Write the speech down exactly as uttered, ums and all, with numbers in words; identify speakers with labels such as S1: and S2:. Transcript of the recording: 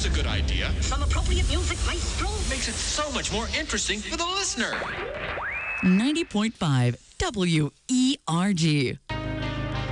S1: That's a good idea.
S2: Some appropriate music, maestro.
S1: Makes it so much more interesting for the listener.
S3: ninety point five W E R G.